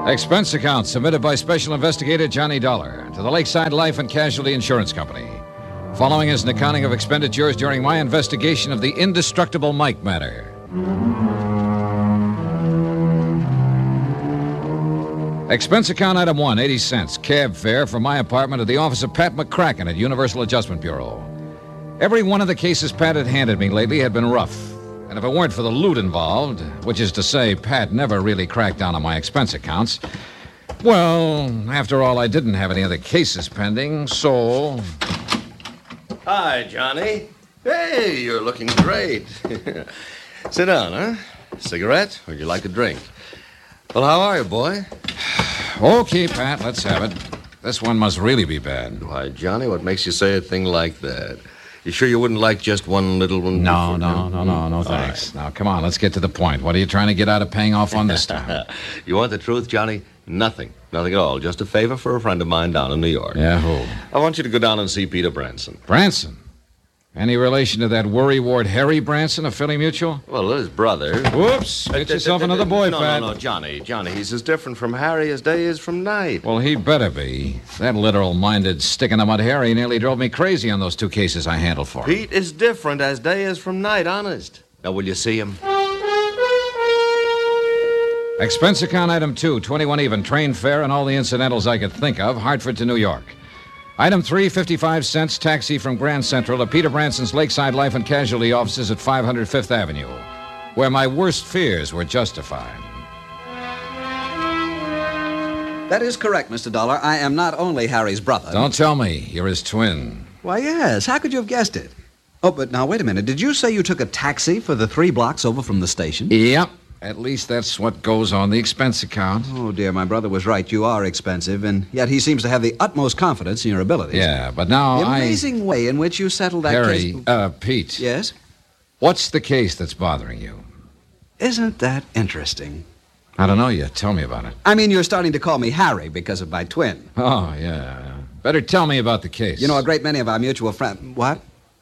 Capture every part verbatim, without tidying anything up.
Expense account submitted by Special Investigator Johnny Dollar to the Lakeside Life and Casualty Insurance Company. Following is an accounting of expenditures during my investigation of the indestructible Mike matter. Expense account item one, eighty cents, cab fare from my apartment to the office of Pat McCracken at Universal Adjustment Bureau. Every one of the cases Pat had handed me lately had been rough. And if it weren't for the loot involved, which is to say Pat never really cracked down on my expense accounts, well, after all, I didn't have any other cases pending, so... Hi, Johnny. Hey, you're looking great. Sit down, huh? Cigarette? Or would you like a drink? Well, how are you, boy? Okay, Pat, let's have it. This one must really be bad. Why, Johnny, what makes you say a thing like that? You sure you wouldn't like just one little one? No, before, no, no, no, no, thanks. Right. Now, come on, let's get to the point. What are you trying to get out of paying off on this time? You want the truth, Johnny? Nothing. Nothing at all. Just a favor for a friend of mine down in New York. Yeah, who? I want you to go down and see Peter Branson. Branson? Any relation to that worrywart Harry Branson of Philly Mutual? Well, his brother. Whoops. Get yourself another boy, no, Pat. No, no, Johnny. Johnny, he's as different from Harry as day is from night. Well, he better be. That literal-minded stick-in-the-mud Harry nearly drove me crazy on those two cases I handled for him. Pete is different as day is from night, honest. Now, will you see him? Expense account item two, twenty-one even, train fare and all the incidentals I could think of, Hartford to New York. Item three, fifty-five cents, taxi from Grand Central to Peter Branson's Lakeside Life and Casualty offices at five hundred Fifth Avenue, where my worst fears were justified. That is correct, Mister Dollar. I am not only Harry's brother. Don't tell me. You're his twin. Why, yes. How could you have guessed it? Oh, but now, wait a minute. Did you say you took a taxi for the three blocks over from the station? Yep. At least that's what goes on the expense account. Oh, dear, my brother was right. You are expensive, and yet he seems to have the utmost confidence in your abilities. Yeah, but now the I... The amazing way in which you settled that Harry, case... uh, Pete. Yes? What's the case that's bothering you? Isn't that interesting? I don't know yet. Tell me about it. I mean, you're starting to call me Harry because of my twin. Oh, yeah. Better tell me about the case. You know, a great many of our mutual friends... What?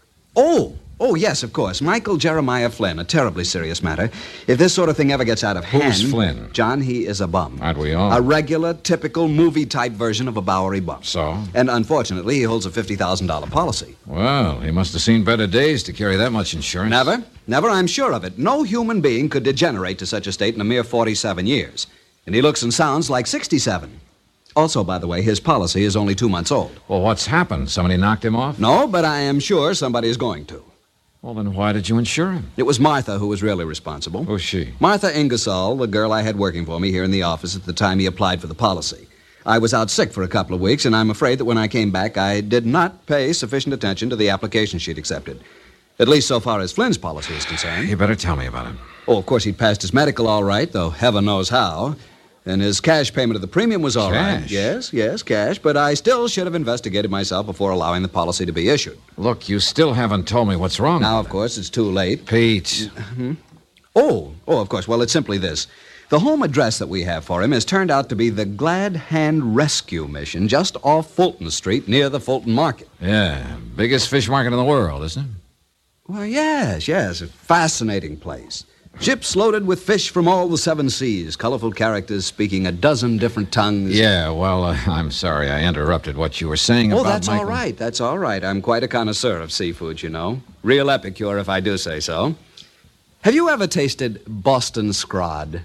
Oh! Oh, yes, of course. Michael Jeremiah Flynn, a terribly serious matter. If this sort of thing ever gets out of hand... Who's Flynn? John, he is a bum. Aren't we all? A regular, typical, movie-type version of a Bowery bum. So? And unfortunately, he holds a fifty thousand dollars policy. Well, he must have seen better days to carry that much insurance. Never. Never, I'm sure of it. No human being could degenerate to such a state in a mere forty-seven years. And he looks and sounds like sixty-seven. Also, by the way, his policy is only two months old. Well, what's happened? Somebody knocked him off? No, but I am sure somebody is going to. Well, then why did you insure him? It was Martha who was really responsible. Who's she? Martha Ingersoll, the girl I had working for me here in the office at the time he applied for the policy. I was out sick for a couple of weeks, and I'm afraid that when I came back, I did not pay sufficient attention to the application she'd accepted. At least so far as Flynn's policy is concerned. You better tell me about him. Oh, of course, he'd passed his medical all right, though heaven knows how. And his cash payment of the premium was all cash. right. Yes, yes, cash. But I still should have investigated myself before allowing the policy to be issued. Look, you still haven't told me what's wrong Now, with of course, it's too late. Pete. Mm-hmm. Oh, oh, of course. Well, it's simply this. The home address that we have for him has turned out to be the Glad Hand Rescue Mission, just off Fulton Street, near the Fulton Market. Yeah, biggest fish market in the world, isn't it? Well, yes, yes. A fascinating place. Ships loaded with fish from all the seven seas, colorful characters speaking a dozen different tongues. Yeah, well, uh, I'm sorry I interrupted what you were saying oh, about Oh, that's Michael. all right. That's all right. I'm quite a connoisseur of seafood, you know. Real epicure, if I do say so. Have you ever tasted Boston scrod?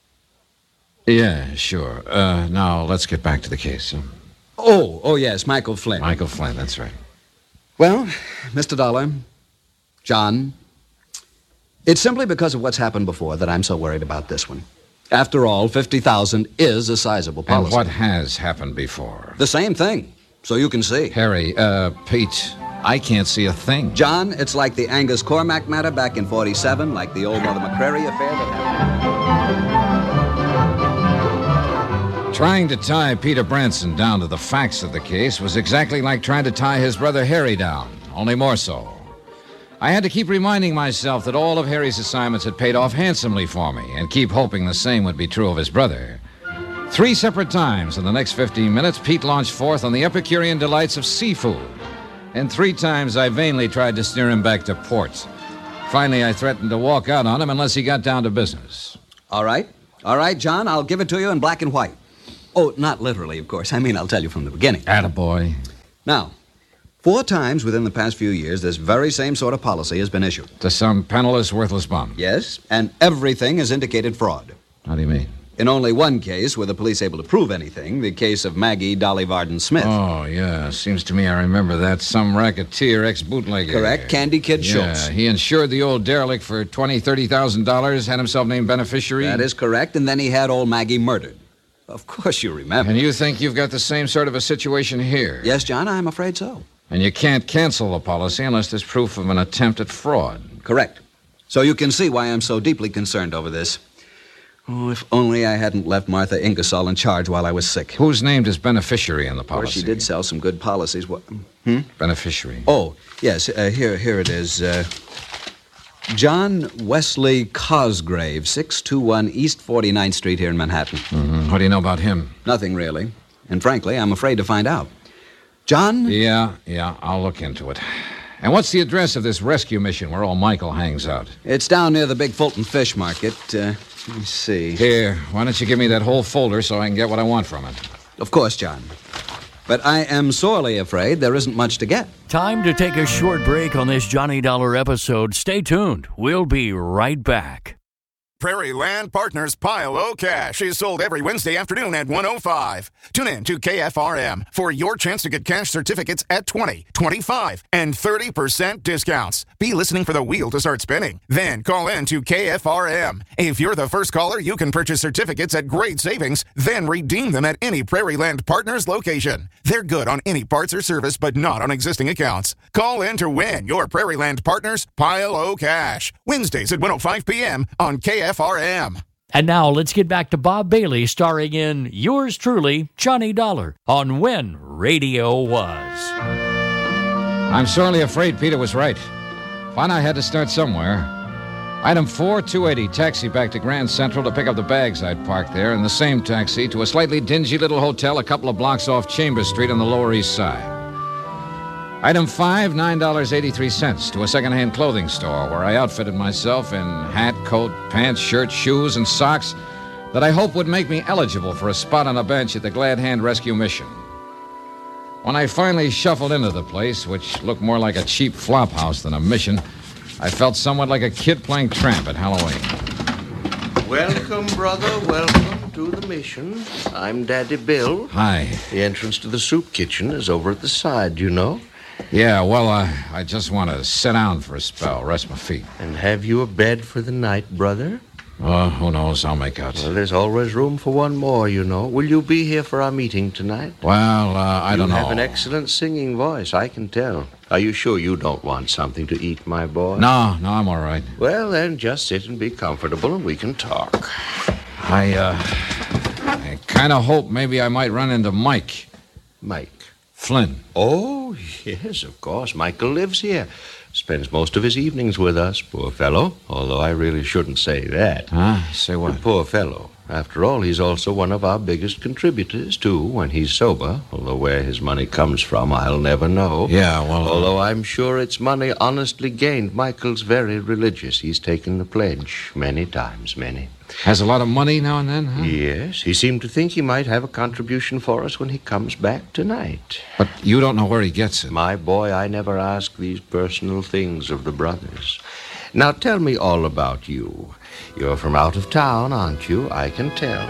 Yeah, sure. Uh, now, let's get back to the case. Huh? Oh, oh, yes, Michael Flynn. Michael Flynn, that's right. Well, Mister Dollar, John... It's simply because of what's happened before that I'm so worried about this one. After all, fifty thousand is a sizable policy. And what has happened before? The same thing, so you can see. Harry, uh, Pete, I can't see a thing. John, it's like the Angus Cormack matter back in forty-seven, like the old Mother McCrary affair that happened. Trying to tie Peter Branson down to the facts of the case was exactly like trying to tie his brother Harry down, only more so. I had to keep reminding myself that all of Harry's assignments had paid off handsomely for me and keep hoping the same would be true of his brother. Three separate times in the next fifteen minutes, Pete launched forth on the Epicurean delights of seafood. And three times I vainly tried to steer him back to port. Finally, I threatened to walk out on him unless he got down to business. All right. All right, John, I'll give it to you in black and white. Oh, not literally, of course. I mean, I'll tell you from the beginning. Attaboy. Now, four times within the past few years, this very same sort of policy has been issued. To some penniless, worthless bum. Yes, and everything has indicated fraud. How do you mean? In only one case were the police able to prove anything, the case of Maggie Dolly Varden Smith. Oh, yeah. Seems to me I remember that. Some racketeer, ex-bootlegger. Correct. Candy Kid Schultz. Yeah, he insured the old derelict for twenty thousand dollars, thirty thousand dollars, had himself named beneficiary. That is correct, and then he had old Maggie murdered. Of course you remember. And you think you've got the same sort of a situation here? Yes, John, I'm afraid so. And you can't cancel the policy unless there's proof of an attempt at fraud. Correct. So you can see why I'm so deeply concerned over this. Oh, if only I hadn't left Martha Ingersoll in charge while I was sick. Who's named as beneficiary in the policy? Of course, she did sell some good policies. What? Hmm? Beneficiary. Oh, yes. Uh, here, here it is. Uh, John Wesley Cosgrave, six two one East forty-ninth Street here in Manhattan. Mm-hmm. What do you know about him? Nothing, really. And frankly, I'm afraid to find out. John? Yeah, yeah, I'll look into it. And what's the address of this rescue mission where old Michael hangs out? It's down near the big Fulton Fish Market. Uh, let me see. Here, why don't you give me that whole folder so I can get what I want from it? Of course, John. But I am sorely afraid there isn't much to get. Time to take a short break on this Johnny Dollar episode. Stay tuned. We'll be right back. Prairie Land Partners Pile O Cash is sold every Wednesday afternoon at one oh five. Tune in to K F R M for your chance to get cash certificates at twenty, twenty-five, and thirty percent discounts. Be listening for the wheel to start spinning. Then call in to K F R M. If you're the first caller, you can purchase certificates at great savings, then redeem them at any Prairie Land Partners location. They're good on any parts or service, but not on existing accounts. Call in to win your Prairie Land Partners Pile O Cash. Wednesdays at one oh five p.m. on K F R M. And now let's get back to Bob Bailey starring in yours truly, Johnny Dollar, on When Radio Was. I'm sorely afraid Peter was right. Fine, I had to start somewhere. Item four, two eighty, taxi back to Grand Central to pick up the bags I'd parked there, and the same taxi to a slightly dingy little hotel a couple of blocks off Chambers Street on the Lower East Side. Item five, nine dollars and eighty-three cents to a second-hand clothing store where I outfitted myself in hat, coat, pants, shirt, shoes, and socks that I hope would make me eligible for a spot on a bench at the Glad Hand Rescue Mission. When I finally shuffled into the place, which looked more like a cheap flop house than a mission, I felt somewhat like a kid playing tramp at Halloween. Welcome, brother, welcome to the mission. I'm Daddy Bill. Hi. The entrance to the soup kitchen is over at the side, you know. Yeah, well, uh, I just want to sit down for a spell, rest my feet. And have you a bed for the night, brother? Oh, who knows? I'll make out. Well, there's always room for one more, you know. Will you be here for our meeting tonight? Well, uh, I don't know. You have an excellent singing voice, I can tell. Are you sure you don't want something to eat, my boy? No, no, I'm all right. Well, then, just sit and be comfortable and we can talk. I, uh, I kind of hope maybe I might run into Mike. Mike? Flynn. Oh, yes, of course. Michael lives here. Spends most of his evenings with us, poor fellow. Although I really shouldn't say that. Huh? Say what? Poor fellow. After all, he's also one of our biggest contributors, too, when he's sober. Although where his money comes from, I'll never know. Yeah, well... Although I'm sure it's money honestly gained. Michael's very religious. He's taken the pledge many times, many. Has a lot of money now and then, huh? Yes. He seemed to think he might have a contribution for us when he comes back tonight. But you don't know where he gets it. My boy, I never ask these personal things of the brothers. Now tell me all about you. You're from out of town, aren't you? I can tell.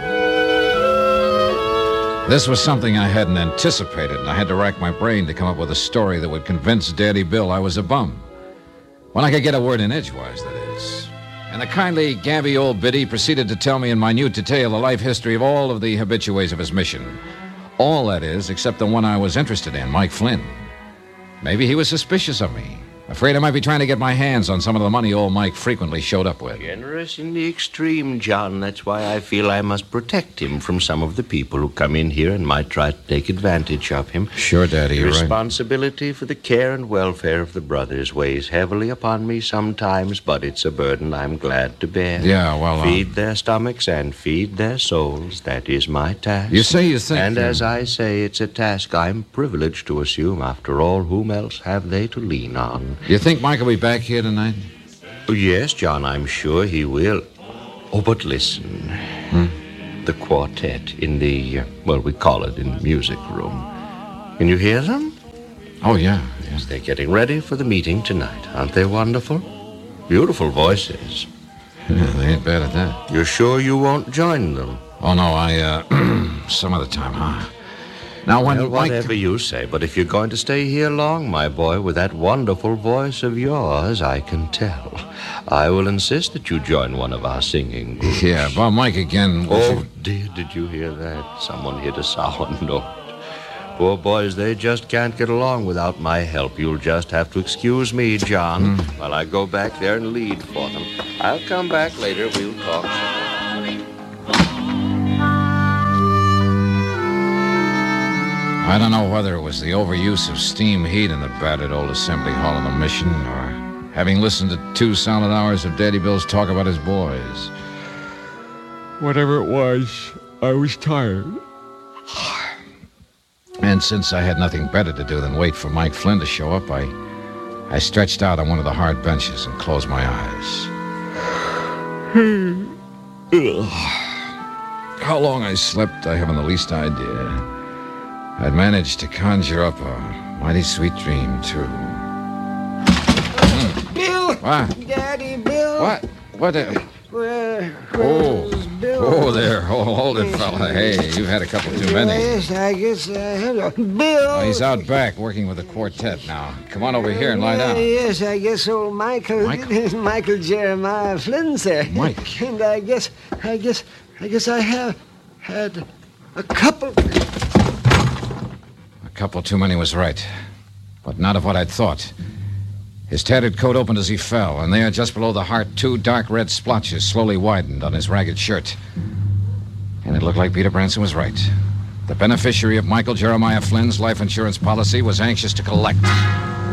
This was something I hadn't anticipated, and I had to rack my brain to come up with a story that would convince Daddy Bill I was a bum. When I could get a word in edgewise, that is. And the kindly, gabby old biddy proceeded to tell me in minute detail the life history of all of the habitués of his mission. All, that is, except the one I was interested in, Mike Flynn. Maybe he was suspicious of me. Afraid I might be trying to get my hands on some of the money old Mike frequently showed up with. Generous in the extreme, John. That's why I feel I must protect him from some of the people who come in here and might try to take advantage of him. Sure, Daddy, you're right. Responsibility for the care and welfare of the brothers weighs heavily upon me sometimes, but it's a burden I'm glad to bear. Yeah, well... Uh... Feed their stomachs and feed their souls. That is my task. You say you think... And you're... as I say, it's a task I'm privileged to assume. After all, whom else have they to lean on? You think Mike will be back here tonight? Oh, yes, John, I'm sure he will. Oh, but listen. Hmm? the quartet in the, uh, well, we call it in the music room. Can you hear them? Oh, yeah. Yes, they're getting ready for the meeting tonight. Aren't they wonderful? Beautiful voices. Yeah, they ain't bad at that. You're sure you won't join them? Oh, no, I, uh, some other time, huh? Now, when Well, Mike... whatever you say, but if you're going to stay here long, my boy, with that wonderful voice of yours, I can tell. I will insist that you join one of our singing groups. Yeah, about Mike again. would Oh, you- dear, did you hear that? Someone hit a sour note. Poor boys, they just can't get along without my help. You'll just have to excuse me, John, Mm. while I go back there and lead for them. I'll come back later. We'll talk. I don't know whether it was the overuse of steam heat in the battered old assembly hall in the Mission, or having listened to two solid hours of Daddy Bill's talk about his boys. Whatever it was, I was tired. And since I had nothing better to do than wait for Mike Flynn to show up, I, I stretched out on one of the hard benches and closed my eyes. How long I slept, I haven't the least idea. I'd managed to conjure up a mighty sweet dream, too. Bill! What? Daddy, Bill! What? What? Uh, Where, oh, where's Bill? oh, there. Oh, hold it, fella. Hey, you've had a couple too many. Yes, I guess I had a... Bill! Oh, he's out back working with the quartet now. Come on over here and lie Yeah, down. Yes, I guess old Michael... Michael? Michael Jeremiah Flynn, sir. Mike. And I guess, I guess, I guess I have had a couple... A couple too many was right, but not of what I'd thought. His tattered coat opened as he fell, and there, just below the heart, two dark red splotches slowly widened on his ragged shirt. And it looked like Peter Branson was right. The beneficiary of Michael Jeremiah Flynn's life insurance policy was anxious to collect.